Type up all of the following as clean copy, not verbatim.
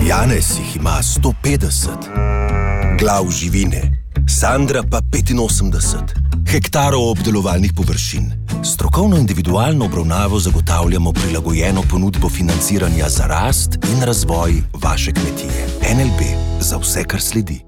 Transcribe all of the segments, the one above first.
Janez jih ima 150, glav živine, Sandra pa 85, hektarov obdelovalnih površin. Strokovno individualno obravnavo zagotavljamo prilagojeno ponudbo financiranja za rast in razvoj vaše kmetije. NLB, za vse, kar sledi.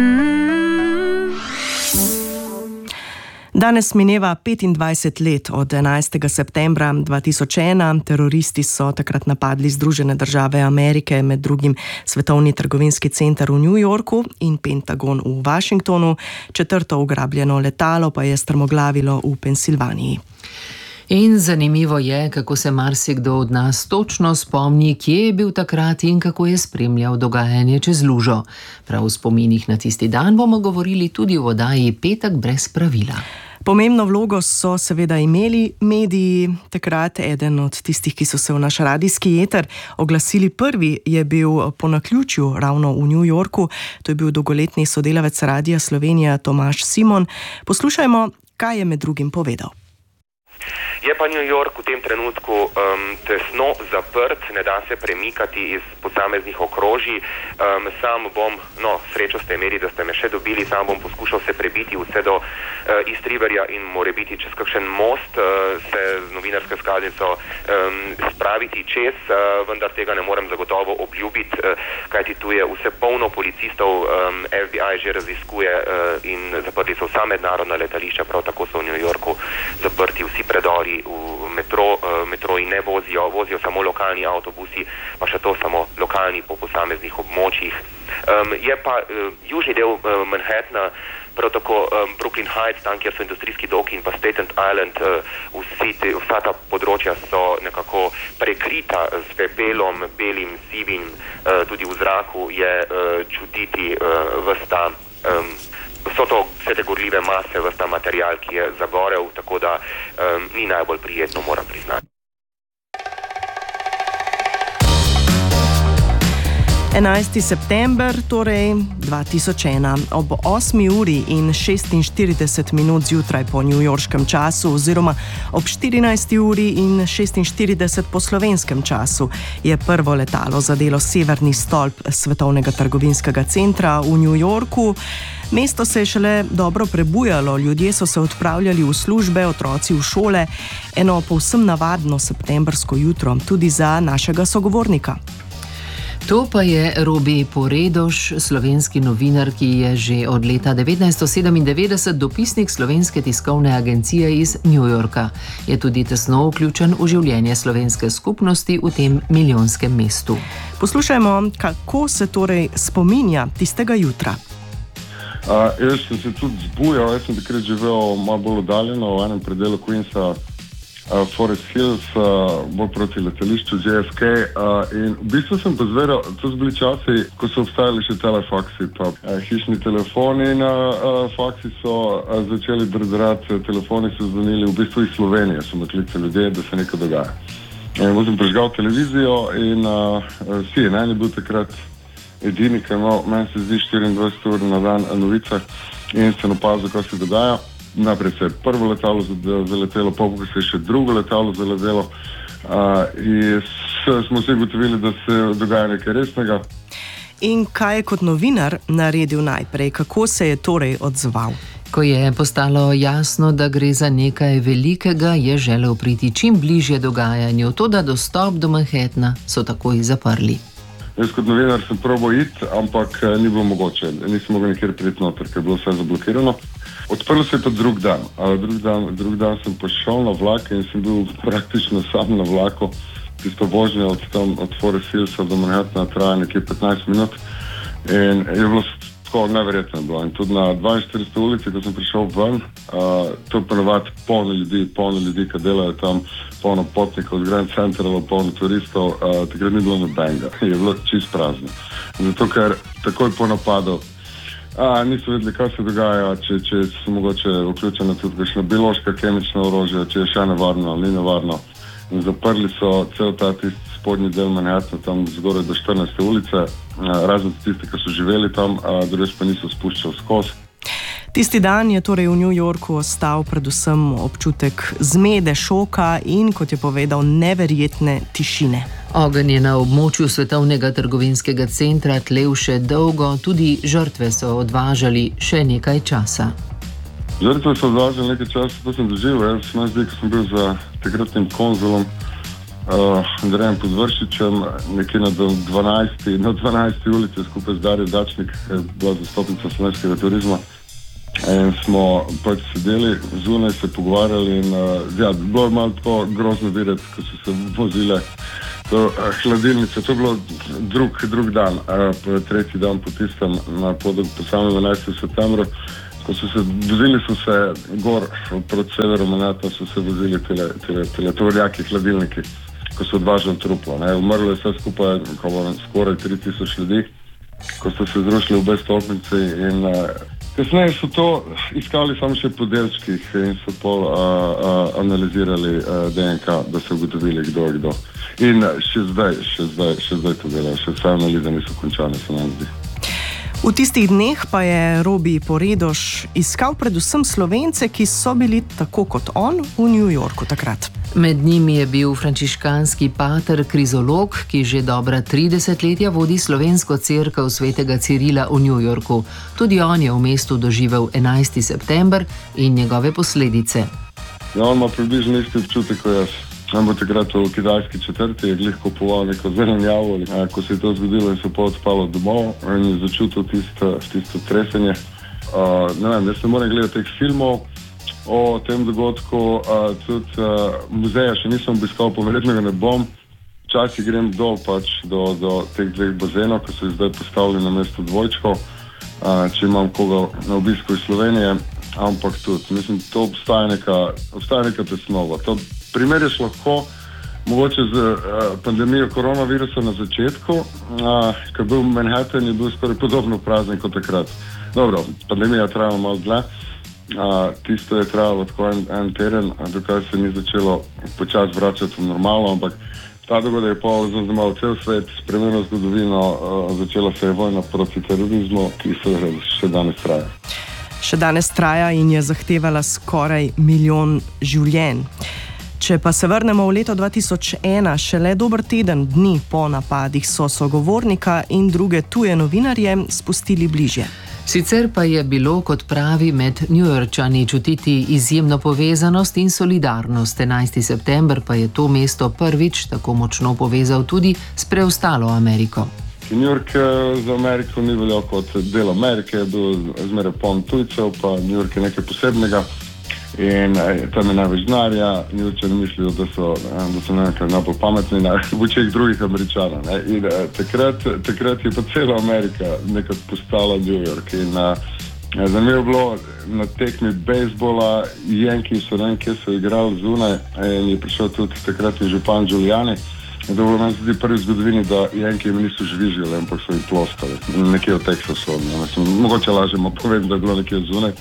Danes mineva 25 let od 11. septembra 2001. Teroristi so takrat napadli Združene države Amerike, med drugim Svetovni trgovinski center v New Yorku in Pentagon v Washingtonu. Četrto ugrabljeno letalo pa je strmoglavilo v Pensilvaniji. In zanimivo je, kako se marsikdo od nas točno spomni, kje je bil takrat in kako je spremljal dogajanje čez lužo. Prav v spominih na tisti dan bomo govorili tudi v oddaji Petek brez pravila. Pomembno vlogo so seveda imeli mediji. Takrat eden od tistih, ki so se v naš radijski eter oglasili prvi, je bil po naključju ravno v New Yorku. To je bil dolgoletni sodelavec Radia Slovenija Tomaž Simon. Poslušajmo, kaj je med drugim povedal. Je pa New York v tem trenutku tesno zaprt, ne da se premikati iz posameznih okrožij. Sam bom, srečo ste imeli, da ste me še dobili, sam bom poskušal se prebiti vse do East Riverja in morebiti čez kakšen most se z novinarsko izkaznico spraviti čez, vendar tega ne morem zagotovo obljubiti, kajti tu je vse polno policistov, FBI že raziskuje in zaprti so vsa mednarodna letališča, prav tako so v New Yorku zaprti vsi predori v metroji ne vozijo samo lokalni avtobusi, pa še to samo lokalni po posameznih območjih. Je pa južni del Manhattna, prav tako Brooklyn Heights, tam kjer so industrijski doki in pa Staten Island, vsa ta področja so nekako prekrita s pepelom, belim, sivim, tudi v zraku je čutiti vse te gorljive mase, vse ta material, ki je zagorel, tako da ni najbolj prijetno, moram priznati. 11. september, torej 2001, ob 8 uri in 46 minut zjutraj po newyorškem času oziroma ob 14 uri in 46 po slovenskem času je prvo letalo zadelo severni stolp Svetovnega trgovinskega centra v New Yorku. Mesto se je šele dobro prebujalo, ljudje so se odpravljali v službe, otroci v šole, eno povsem navadno septembrsko jutro, tudi za našega sogovornika. To pa je Robi Poredoš, slovenski novinar, ki je že od leta 1997 dopisnik Slovenske tiskovne agencije iz New Yorka. Je tudi tesno vključen v življenje slovenske skupnosti v tem milijonskem mestu. Poslušajmo, kako se torej spominja tistega jutra. Jaz sem se tudi zbujal, jaz sem takrat živel malo bolj oddaljeno v enem predelu Queensa, Forest Hills, bolj proti letališču JFK, in v bistvu sem pa zvedel, to so bili časi, ko so obstajali še telefaksi, pa hišni telefoni in faksi so začeli drdrati, telefoni so zvonili v bistvu iz Slovenije, so me klicali ljudje, da se nekaj dogaja. In sem prižgal televizijo in CNN je bil takrat edini kanal, meni se zdi 24 ur na dan novicah in sem opazil, kaj se dogaja. Najprej se je prvo letalo zaletelo, potem se je še drugo letalo zaletelo in smo se ugotovili, da se dogaja nekaj resnega. In kaj je kot novinar naredil najprej? Kako se je torej odzval? Ko je postalo jasno, da gre za nekaj velikega, je želel priti čim bližje dogajanju, toda dostop do Manhattna so takoj zaprli. Jaz kot novinar sem probal iti, ampak ni bilo mogoče. Nisem mogel nikjer priti noter, ker je bilo vse zablokirano. Odprl se je pa drug dan. Drug dan sem pošel na vlak in sem bil praktično sam na vlaku. Tisto vožnja od Forest Hillsa do Manhattna traja nekje 15 minut in je bilo tako neverjetno bilo. In tudi na 42. ulici, ko sem prišel ven, to je ponovadi polno ljudi, ki delajo tam, polno potnikov, z Grand Central, polno turistov, takrat ni bilo nobenega, je bilo čist prazno. Zato, ker takoj po napadu niso vedeli, kaj se dogaja, če so mogoče vključene tudi kakšna biološka, kemična orožja, če je še nevarno ali ni nevarno. In zaprli so cel ta tisti spodnji del Manhattna, tam zgoraj do 14. ulice, razen tisti, ki so živeli tam, drugače pa niso spuščali skozi. Tisti dan je torej v New Yorku ostal predvsem občutek zmede, šoka in, kot je povedal, neverjetne tišine. Ogenj je na območju Svetovnega trgovinskega centra tlel še dolgo, tudi žrtve so odvažali še nekaj časa. Žrtve so odvažali nekaj časa, to sem doživel. Jaz sem zdaj, ko sem bil za takratnim konzulom Andrejem Podvršičem, nekje na 12. ulici skupaj z Darjo Dačnik, ki je bila zastopnica slovenskega turizma. In smo pač sedeli zunaj, se pogovarjali in bilo je malo tako grozno videti, ko so se vozile hladilnice. To je bilo drug dan, tretji dan po tistem, po samem 11. septembru. Ko so se gor proti severu Manhattan, so se vozili tele tovornjaki, hladilniki, ko so odvažali truplo. Umrlo je vse skupaj skoraj 3000 ljudi, ko so se zrušili obe stolpnici in kasneje so to iskali samo še po delčkih in so pol analizirali DNK, da so ugotovili, kdo je kdo. In še zdaj to delajo, še vse analize niso končane, se nam zdi. V tistih dneh pa je Robi Poredoš iskal predvsem Slovence, ki so bili tako kot on v New Yorku takrat. Med njimi je bil frančiškanski pater Krizolog, ki že dobra 30 letja vodi slovensko cerkev svetega Cirila v New Yorku. Tudi on je v mestu doživel 11. september in njegove posledice. Ja, on ima približno isti občutek kot jaz. On bo takrat v kitajski četrti je glih kupoval neko zelenjavo, ko se je to zgodilo in se pa odspalo domov in je začutil tisto tresenje. Ne vem, jaz ne morem gledati teh filmov o tem dogodku, tudi muzeja še nisem obiskal, pa verjetno ga ne bom. Včasih grem dol pač do teh dveh bazenov, ki so zdaj postavili na mesto dvojčkov, če imam koga na obisku iz Slovenije, ampak tudi, mislim, to obstaja neka tesnova. Primerjaš lahko mogoče z pandemijo koronavirusa na začetku, ko je bil Manhattan, je bil skoraj podobno prazen kot takrat. Dobro, pandemija trajala malo dlje, tisto je trajalo tako en teden, dokaj se ni začelo počasi vračati v normalno, ampak ta dogodek je pa zaznamoval cel svet, spremenil zgodovino, začela se je vojna proti terorizmu, ki se še danes traja. Še danes traja in je zahtevala skoraj 1 milijon življenj. Če pa se vrnemo v leto 2001, šele dober teden dni po napadih so sogovornika in druge tuje novinarje spustili bližje. Sicer pa je bilo, kot pravi, med Newyorčani čutiti izjemno povezanost in solidarnost. 11. september pa je to mesto prvič tako močno povezal tudi s preostalo Ameriko. New York za Ameriko ni veljal kot del Amerike, je bil zmeraj poln tujcev, pa New York je nekaj posebnega. In tam je največ denarja, Newyorčani mislijo, da so nekaj najbolj pametni v očeh drugih Američanov. In takrat je pa cela Amerika nekaj postala New York. In zanimivo je bilo na tekmi bejzbola, Yankees so kje so igrali zunaj in je prišel tudi takratni župan Giuliani. In to bilo meni zdi prvi v zgodovini, da Yankees niso žvižili, ampak so jih ploskali. Nekje v Teksasu. Mogoče lažemo povem, da je bilo nekje zunaj.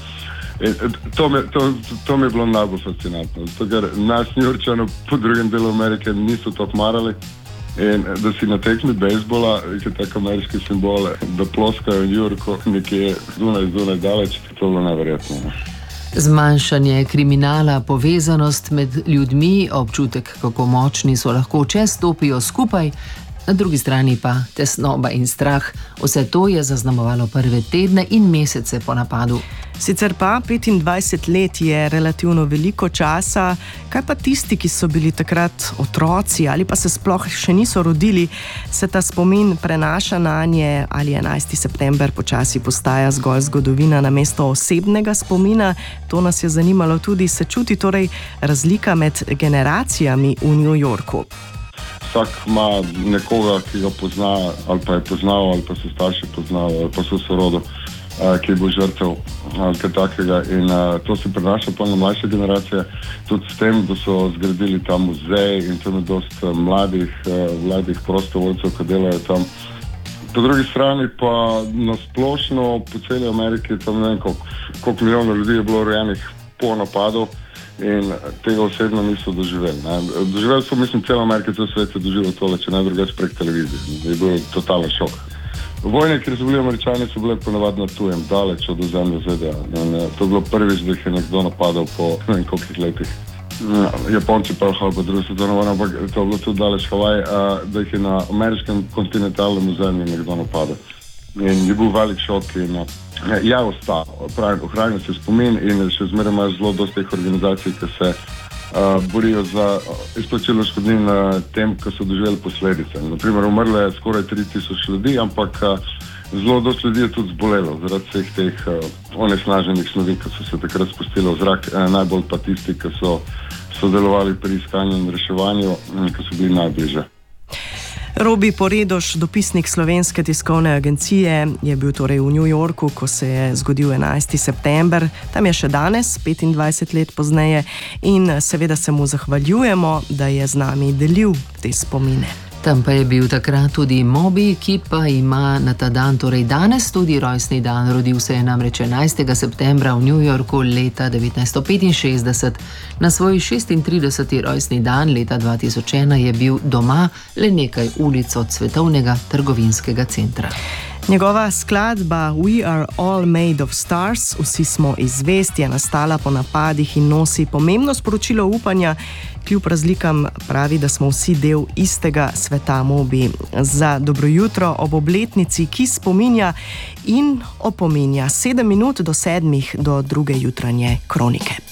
To mi je bilo najbolj fascinantno, zato ker nas Newyorčanov po drugem delu Amerike niso tako marali in da si na tekmi bejzbola, ki je tako ameriški simbol, da ploskajo v New Yorku nekje zunaj daleč, to je bilo neverjetno. Zmanjšanje kriminala, povezanost med ljudmi, občutek, kako močni so lahko, če stopijo skupaj, na drugi strani pa tesnoba in strah. Vse to je zaznamovalo prve tedne in mesece po napadu. Sicer pa 25 let je relativno veliko časa, kaj pa tisti, ki so bili takrat otroci ali pa se sploh še niso rodili, se ta spomin prenaša nanje ali 11. september počasi postaja zgolj zgodovina namesto osebnega spomina. To nas je zanimalo tudi, se čuti torej razlika med generacijami v New Yorku. Vsak ima nekoga, ki ga pozna, ali pa je poznal, ali pa so starši poznali, ali pa so sorodo, ki je bil žrtev ali kaj takega. In to se prenaša pa na mlajše generacije, tudi s tem, da so zgradili tam muzej in tam je dosti mladih prostovoljcev, ki delajo tam. Po drugi strani pa nasplošno po celi Ameriki, tam ne vem koliko milijonov ljudi je bilo rojenih po napadu, in tega osebno niso doživeli. Doživeli so, mislim, celo Amerika, cel svet je doživel tole, če ne drugače prek televizije. Je bil totalen šok. Vojne, kjer so bili Američani, so bile ponavadi na tujem, daleč od ozemlja ZDA. To je bilo prvič, da jih je nekdo napadal po ne vem kolikih letih. Japonci pa v drugo svetovno vojno, ampak to je bilo tudi daleč Havaj, da jih je na ameriškem kontinentalnem ozemlju nekdo napadel. In je bil velik šok in je ostal, ohranil se spomin in še zmeraj imajo zelo dosti teh organizacij, ki se borijo za izplačilo škodnin tem, ki so doživeli posledice. Naprimer, umrlo je skoraj 3000 ljudi, ampak zelo dosti ljudi je tudi zbolelo zaradi vseh teh onesnaženih snovi, ki so se takrat spustile v zrak, najbolj pa tisti, ki so sodelovali pri iskanju in reševanju, ki so bili najbližje. Robi Poredoš, dopisnik Slovenske tiskovne agencije, je bil torej v New Yorku, ko se je zgodil 11. september. Tam je še danes, 25 let pozneje, in seveda se mu zahvaljujemo, da je z nami delil te spomine. Tam pa je bil takrat tudi Moby, ki pa ima na ta dan, torej danes, tudi rojstni dan. Rodil se je namreč 11. septembra v New Yorku leta 1965. Na svoj 36. rojstni dan leta 2001 je bil doma le nekaj ulic od svetovnega trgovinskega centra. Njegova skladba We are all made of stars, vsi smo iz zvezd, je nastala po napadih in nosi pomembno sporočilo upanja. Kljub razlikam pravi, da smo vsi del istega sveta. Moby za dobro jutro ob obletnici, ki spominja in opominja. 7 minut do 7 do druge jutranje kronike.